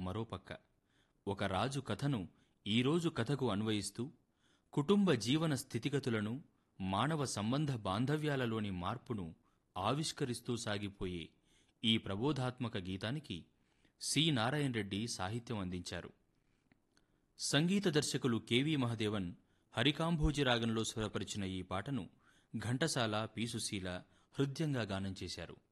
మరోపక్క ఒక రాజు కథను ఈరోజు కథకు అన్వయిస్తూ కుటుంబ జీవన స్థితిగతులను, మానవ సంబంధ బాంధవ్యాలలోని మార్పును ఆవిష్కరిస్తూ సాగిపోయే ఈ ప్రబోధాత్మక గీతానికి సి నారాయణ రెడ్డి సాహిత్యం అందించారు. సంగీత దర్శకులు కెవి మహదేవన్ హరికాంభోజి రాగంలో స్వరపరిచిన ఈ పాటను ఘంటసాల, పి. సుశీల హృద్యంగా గానం చేశారు.